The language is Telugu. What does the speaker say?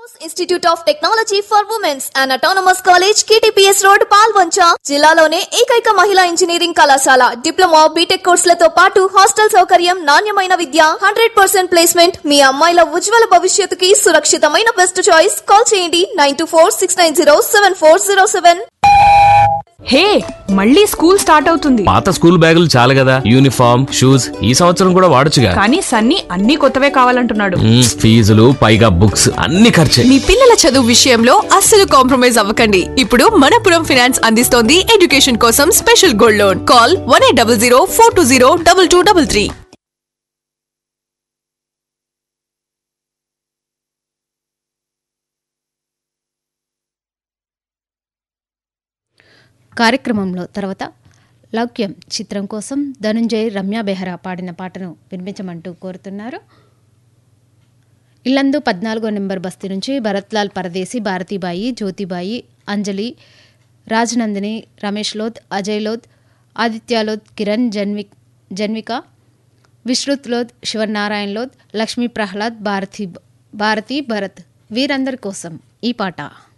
Institute of technology for women's and autonomous college KTPS road Palvancha జిల్లాలోనే ఏకైక మహిళా ఇంజనీరింగ్ కళాశాల డిప్లొమా బీటెక్ కోర్సులతో పాటు హాస్టల్ సౌకర్యం నాణ్యమైన విద్య 100% ప్లేస్మెంట్ మీ అమ్మాయిల ఉజ్వల భవిష్యత్తుకి సురక్షితమైన బెస్ట్ చాయిస్ కాల్ చేయండి 9246907407 హే మళ్ళీ స్కూల్ స్టార్ట్ అవుతుంది. పాత స్కూల్ బ్యాగులు చాలు కదా, యూనిఫామ్ షూస్ ఈ సంవత్సరం కూడా వాడొచ్చుగా. కానీ సన్నీ అన్ని కొత్తవే కావాలంటున్నాడు. ఫీజులు పైగా బుక్స్ అన్ని ఖర్చే. మీ పిల్లల చదువు విషయంలో అస్సలు కాంప్రమైజ్ అవ్వకండి. ఇప్పుడు మనపురం ఫైనాన్స్ అందిస్తోంది ఎడ్యుకేషన్ కోసం స్పెషల్ గోల్డ్ లోన్. కాల్ 1800 420 2233. కార్యక్రమంలో తర్వాత లౌక్యం చిత్రం కోసం ధనుంజయ్ రమ్య బెహ్రా పాడిన పాటను వినిపించమంటూ కోరుతున్నారు. ఇల్లందు 14వ నెంబర్ బస్తీ నుంచి భరత్లాల్ పరదేశీ, భారతీబాయి, జ్యోతిబాయి, అంజలి, రాజనందిని, రమేష్ లోద్, అజయ్ లోద్, ఆదిత్య లోద్, కిరణ్, జన్విక, విశ్రుత్ లోద్, శివనారాయణ లోద్, లక్ష్మీ ప్రహ్లాద్, భారతి, భరత్ వీరందరి కోసం ఈ పాట.